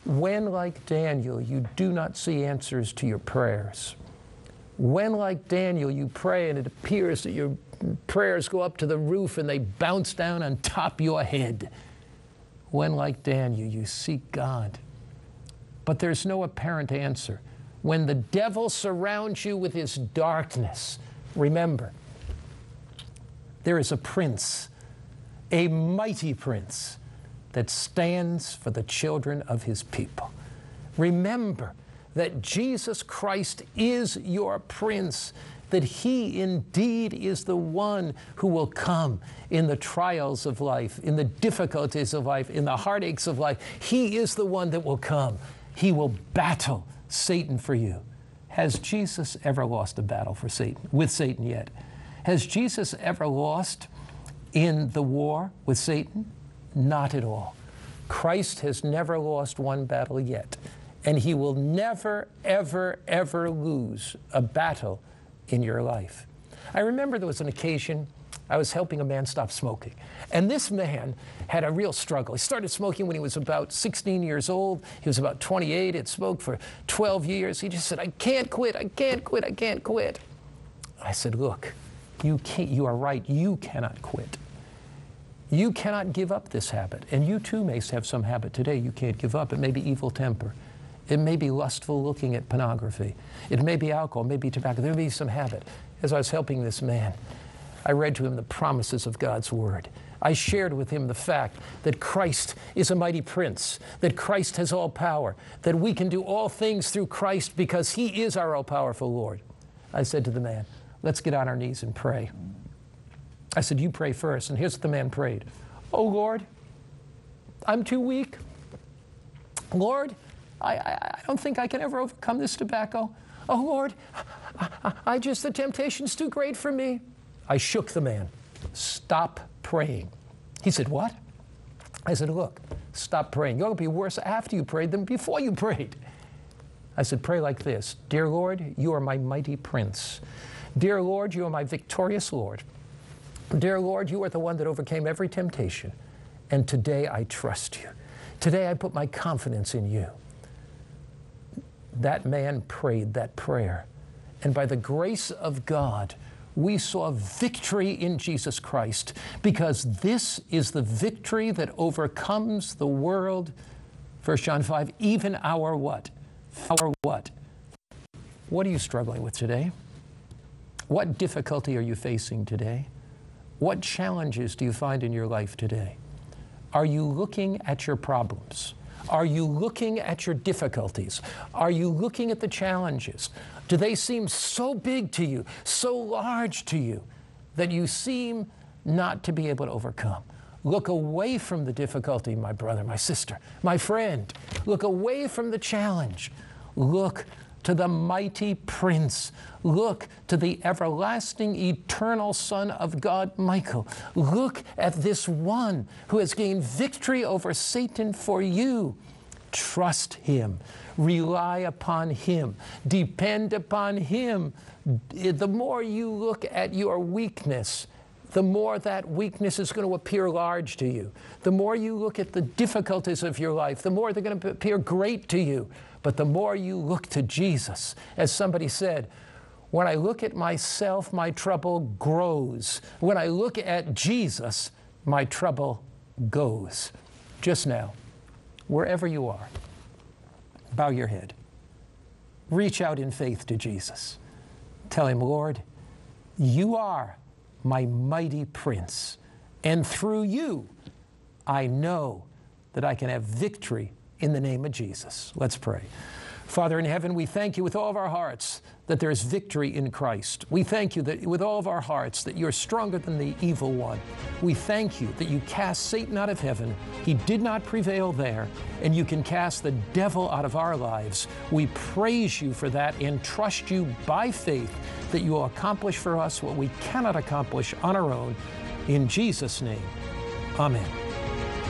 When, like Daniel, you do not see answers to your prayers, when, like Daniel, you pray and it appears that your prayers go up to the roof and they bounce down on top of your head, when, like Daniel, you seek God, but there's no apparent answer, when the devil surrounds you with his darkness, remember, there is a prince, a mighty prince, that stands for the children of his people. Remember that Jesus Christ is your prince, that he indeed is the one who will come in the trials of life, in the difficulties of life, in the heartaches of life. He is the one that will come. He will battle Satan for you. Has Jesus ever lost a battle with Satan yet? Has Jesus ever lost in the war with Satan? Not at all. Christ has never lost one battle yet, and he will never, ever, ever lose a battle in your life. I remember there was an occasion I was helping a man stop smoking, and this man had a real struggle. He started smoking when he was about 16 years old. He was about 28, had smoked for 12 years. He just said, I can't quit, I can't quit, I can't quit. I said, look, you are right, you cannot quit. You cannot give up this habit. And you too may have some habit today you can't give up. It may be evil temper. It may be lustful looking at pornography. It may be alcohol, it may be tobacco. There may be some habit. As I was helping this man, I read to him the promises of God's word. I shared with him the fact that Christ is a mighty prince, that Christ has all power, that we can do all things through Christ because he is our all-powerful Lord. I said to the man, let's get on our knees and pray. I said, you pray first. And here's what the man prayed. Oh, Lord, I'm too weak. Lord, I don't think I can ever overcome this tobacco. Oh, Lord, the temptation's too great for me. I shook the man. Stop praying. He said, what? I said, look, stop praying. You're going to be worse after you prayed than before you prayed. I said, pray like this. Dear Lord, you are my mighty prince. Dear Lord, you are my victorious Lord. Dear Lord, you are the one that overcame every temptation, and today I trust you. Today I put my confidence in you. That man prayed that prayer, and by the grace of God, we saw victory in Jesus Christ, because this is the victory that overcomes the world. 1 John 5, even our what? Our what? What are you struggling with today? What difficulty are you facing today? What challenges do you find in your life today? Are you looking at your problems? Are you looking at your difficulties? Are you looking at the challenges? Do they seem so big to you, so large to you, that you seem not to be able to overcome? Look away from the difficulty, my brother, my sister, my friend. Look away from the challenge. Look to the mighty Prince. Look to the everlasting, eternal Son of God, Michael. Look at this one who has gained victory over Satan for you. Trust him. Rely upon him. Depend upon him. The more you look at your weakness, the more that weakness is going to appear large to you. The more you look at the difficulties of your life, the more they're going to appear great to you. But the more you look to Jesus, as somebody said, when I look at myself, my trouble grows. When I look at Jesus, my trouble goes. Just now, wherever you are, bow your head. Reach out in faith to Jesus. Tell him, Lord, you are my mighty Prince, and through you, I know that I can have victory in the name of Jesus. Let's pray. Father in heaven, we thank you with all of our hearts that there is victory in Christ. We thank you that with all of our hearts that you're stronger than the evil one. We thank you that you cast Satan out of heaven. He did not prevail there, and you can cast the devil out of our lives. We praise you for that and trust you by faith that you will accomplish for us what we cannot accomplish on our own. In Jesus' name, amen.